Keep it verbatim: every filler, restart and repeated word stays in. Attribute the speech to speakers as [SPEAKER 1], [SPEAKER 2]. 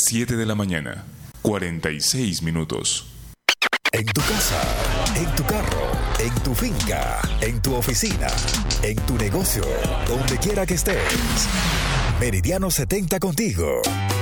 [SPEAKER 1] siete de la mañana, cuarenta y seis minutos.
[SPEAKER 2] En tu casa, en tu carro, en tu finca, en tu oficina, en tu negocio, donde quiera que estés. Meridiano setenta contigo.